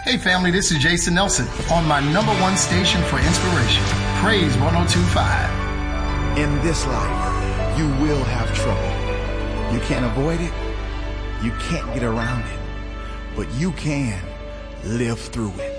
Hey family, this is Jason Nelson on my number one station for inspiration, Praise 102.5. In this life, you will have trouble. You can't avoid it. You can't get around it. But you can live through it.